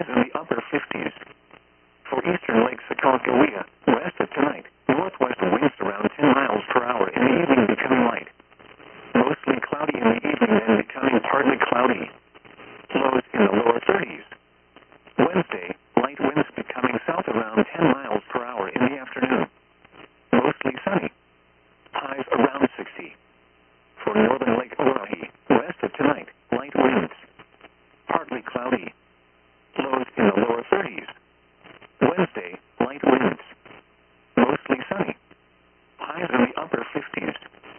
highs in the upper 50s. For eastern Lake Sakakawea, west of tonight, northwest winds around 10 miles per hour in the evening becoming light. Mostly cloudy in the evening, then becoming partly cloudy. Lows in the lower 30s. Wednesday, light winds becoming south around 10 miles per hour in the afternoon. Mostly sunny. Highs around 60. For northern Lake Oahe, west of tonight, light winds. Partly cloudy. Lows in the lower 30s. Wednesday, light winds. Mostly sunny. Highs in the upper 50s.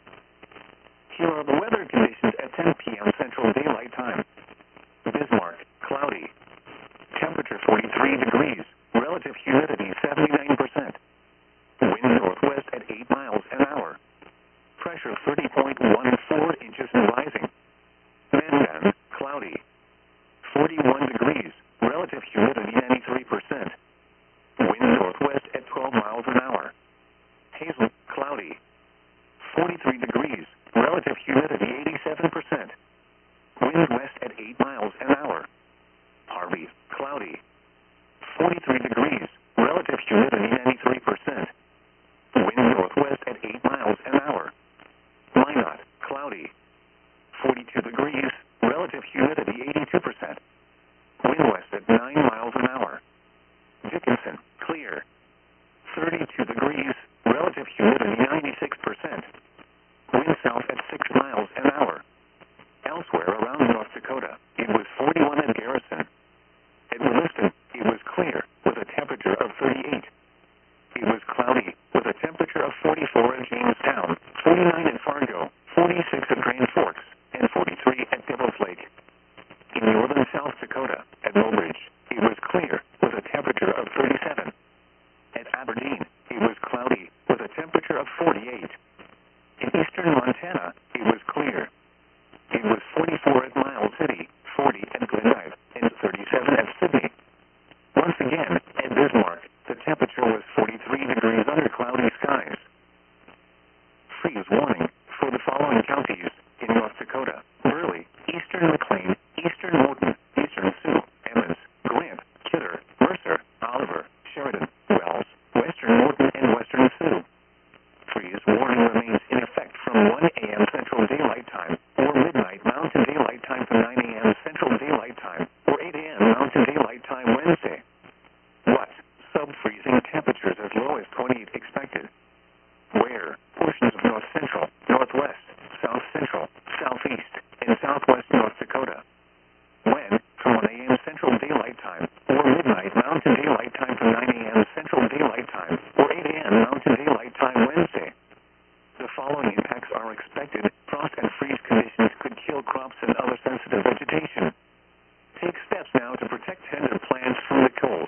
Here are the weather conditions at 10 p.m. Central Daylight Time. Bismarck, cloudy. Temperature 43 degrees. Relative humidity 79%. Wind northwest at 8 miles an hour. Pressure 30.14 inches and rising. Mandan, cloudy. 41 degrees. Relative humidity 93%. Wind northwest at 12 miles an hour. Hazel, cloudy. 43 degrees. Relative humidity 87%. Wind west at 8 miles an hour. Harvey, cloudy. 43 degrees. Relative humidity 93%. Wind northwest at 8 miles an hour. Minot, cloudy. 42 degrees. Relative humidity 82%. Wind west at 9 miles an hour. Dickinson, clear. 32 degrees. Relative humidity 96%. Wind south at 6 miles an hour. Elsewhere around North Dakota, it was 41 at Garrison. At Williston, it was clear, with a temperature of 38. It was cloudy, with a temperature of 44 at Jamestown, 49 at Fargo, 46 at Grand Forks, and 43 at Devil's Lake. In northern South Dakota, at Mobridge, it was clear, with a temperature of 37. At Aberdeen, it was cloudy, with a temperature of 48. In eastern Montana, it was clear. It was 44 at Miles City, 40 at Glendive, and 37 at Sydney. Once again, at Bismarck, the temperature was 43 degrees under cloudy skies. Freeze warning for the following counties in North Dakota: Burley, eastern McLean, eastern Morton, eastern Sioux, Emmons, Grant, Kidder, Mercer, Oliver, Sheridan, Wells, western Morton, and western Sioux. Freeze warning remains in effect from 1 a.m. Central Daylight Time, or midnight Mountain Daylight Time to 9 a.m. Central Daylight Time, or 8 a.m. Mountain Daylight Time Wednesday. What? Sub-freezing temperatures as low as 28 expected. Where? Portions of North Central, Northwest, South Central, Southeast, and Southwest North Dakota. When? From 1 a.m. Central Daylight Time, or midnight Mountain Daylight Time to 9 a.m. Central Daylight Time, or 8 a.m. Mountain Daylight Time Wednesday. The following impacts are expected. Frost and freeze conditions could kill crops and other sensitive vegetation. Take steps now to protect tender plants from the cold.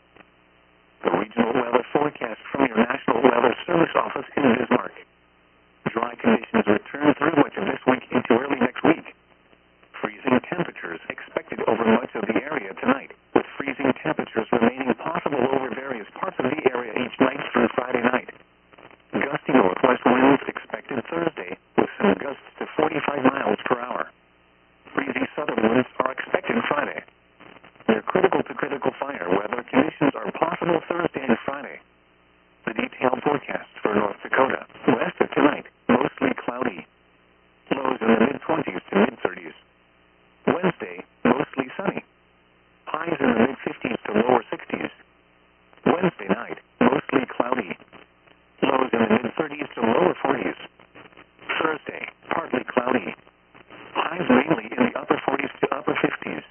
The regional weather forecast from your National Weather Service office in Bismarck. Dry conditions return through much of this week into early next week. Freezing temperatures expected over much of the area tonight, with freezing temperatures remaining possible over various parts of the area each night through Friday night. Gusty northwest winds expected Thursday, with some gusts to 45 miles per hour. Breezy southern winds are expected Friday. Near critical to critical fire weather conditions are possible Thursday and Friday. The detailed forecast for North Dakota: west of tonight, mostly cloudy. Lows in the mid-20s to mid-30s. Wednesday, mostly sunny. Highs in the mid-50s to lower 60s. Wednesday night, mostly cloudy. Lows in the mid-30s to lower 40s. Thursday, partly cloudy. Highs mainly in the upper 40s to upper 50s.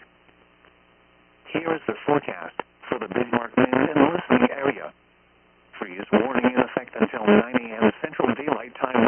Here is the forecast for the Bismarck, Minden, and listening area. Freeze warning in effect until 9 a.m. Central Daylight Time